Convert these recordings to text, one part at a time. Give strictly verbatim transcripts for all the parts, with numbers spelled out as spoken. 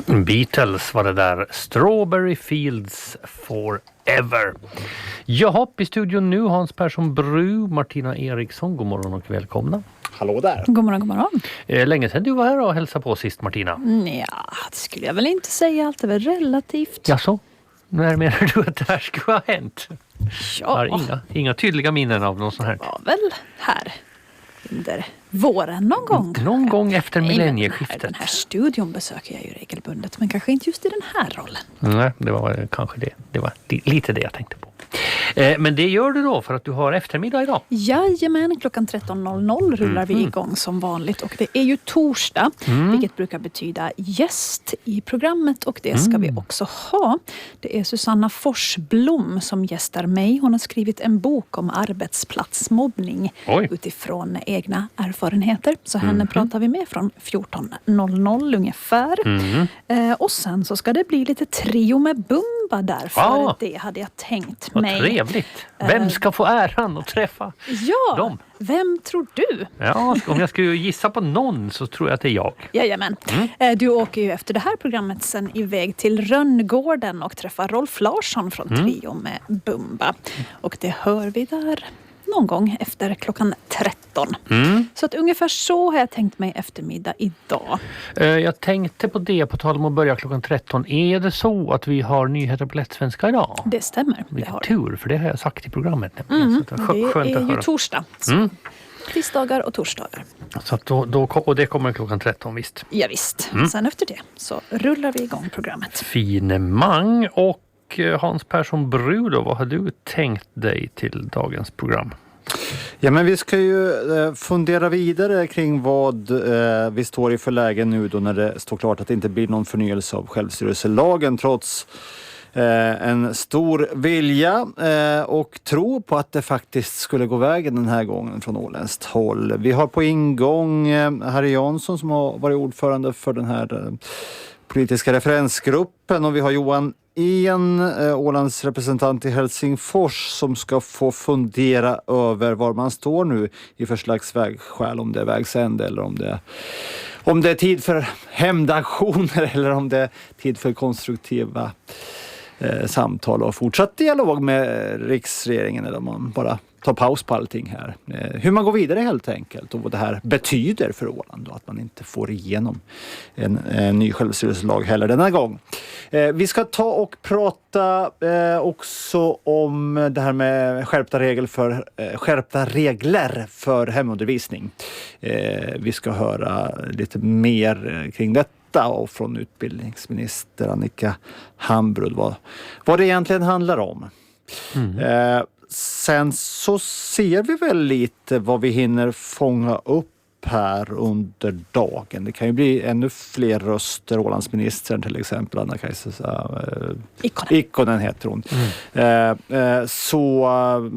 Beatles var det där. Strawberry Fields Forever. Jaha, i studion nu Hans Persson Bru, Martina Eriksson. God morgon och välkomna. Hallå där. God morgon, god morgon. Eh, länge sedan du var här och hälsade på sist, Martina. Ja, det skulle jag väl inte säga. Allt är väl relativt. Jaså? När menar du att det här skulle ha hänt? Ja. Jag har inga, inga tydliga minnen av någon sån här. Det var väl här under våren någon gång. Någon gång efter Nej, millennieskiftet. Den här, den här studion besöker jag ju regelbundet, men kanske inte just i den här rollen. Nej, det var kanske det. Det var lite det jag tänkte på. Eh, men det gör du då för att du har eftermiddag idag? Jajamän, klockan tretton noll noll rullar mm. vi igång som vanligt. Och det är ju torsdag, mm. vilket brukar betyda gäst i programmet. Och det ska mm. vi också ha. Det är Susanna Forsblom som gästar mig. Hon har skrivit en bok om arbetsplatsmobbning Oj. utifrån egna erfarenheter. Så henne mm. pratar vi med från fjorton noll noll ungefär. Mm. Eh, och sen så ska det bli lite trio med Bumba där. För ah. det hade jag tänkt Vad mig. Trevligt. Vem ska få äran att träffa ja, dem? Vem tror du? Ja, om jag skulle gissa på någon så tror jag att det är jag. Jajamän. Mm. Du åker ju efter det här programmet sen iväg till Rönngården och träffar Rolf Larsson från mm. Trio med Bumba. Och det hör vi där någon gång efter klockan tretton. Mm. Så att ungefär så har jag tänkt mig eftermiddag idag. Jag tänkte på det på tal om att börja klockan tretton. Är det så att vi har nyheter på lättsvenska idag? Det stämmer. Vilken det har tur, för det har jag sagt i programmet. Mm. Så det är, det är ju torsdag. Mm. Tisdagar och torsdagar. Så att då, då, och det kommer klockan tretton, visst? Ja, visst. Mm. Sen efter det så rullar vi igång programmet. Finemang. Och Hans Persson Bru då, vad har du tänkt dig till dagens program? Ja, men vi ska ju eh, fundera vidare kring vad eh, vi står i för lägen nu då när det står klart att det inte blir någon förnyelse av självstyrelselagen trots eh, en stor vilja eh, och tro på att det faktiskt skulle gå vägen den här gången från åländskt håll. Vi har på ingång eh, Harry Jansson som har varit ordförande för den här eh, politiska referensgruppen och vi har Johan En eh, Ålands representant i Helsingfors som ska få fundera över var man står nu i för slags vägskäl, om det är vägsände eller om det, om det är tid för hämndaktioner eller om det är tid för konstruktiva eh, samtal och fortsatt dialog med riksregeringen eller om man bara tar paus på allting här. Eh, hur man går vidare helt enkelt och vad det här betyder för Åland och att man inte får igenom en, en ny självstyrelselag heller denna gång. Eh, vi ska ta och prata eh, också om det här med skärpta, regel för, eh, skärpta regler för hemundervisning. Eh, vi ska höra lite mer kring detta och från utbildningsminister Annika Hambrud vad, vad det egentligen handlar om. Mm. Eh, Sen så ser vi väl lite vad vi hinner fånga upp här under dagen. Det kan ju bli ännu fler röster. Ålandsministern till exempel, Anna-Kajsa äh, Ikonen. Ikonen heter hon. Mm. Eh, eh, så äh,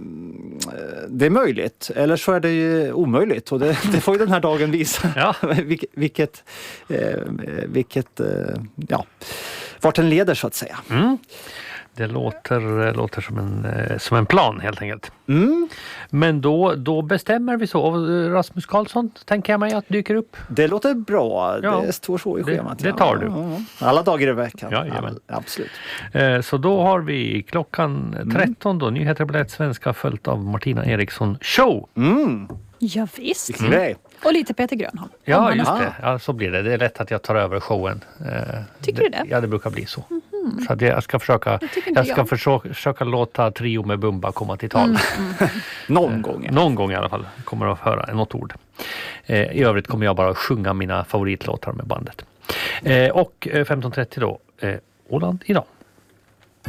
det är möjligt. Eller så är det ju omöjligt. Och det, det får ju den här dagen visa. Ja. Vil, vilket, eh, vilket eh, ja, vart den leder så att säga. Mm. Det låter, låter som, en, som en plan helt enkelt. Mm. Men då, då bestämmer vi så. Och Rasmus Karlsson tänker jag mig att dyker upp. Det låter bra. Ja. Det står så i schemat. Det, det tar du. Ja. Alla dagar i veckan. Ja, ja, absolut. Så då har vi klockan tretton då. Nyheter på lättsvenska följt av Martina Eriksson Show. Mm. Ja, visst. Mm. Och lite Peter Grönholm. Ja, just det. Ja, så blir det. Det är lätt att jag tar över showen. Tycker du det? Ja, det brukar bli så. Mm. Så att jag ska försöka jag ska jag. Försöka, försöka låta Trio med Bumba komma till tal. Mm. Mm. Någon gång. Ja. Någon gång i alla fall kommer att höra något ord. Eh, I övrigt kommer jag bara sjunga mina favoritlåtar med bandet. Eh, och femton trettio då, eh, Åland idag.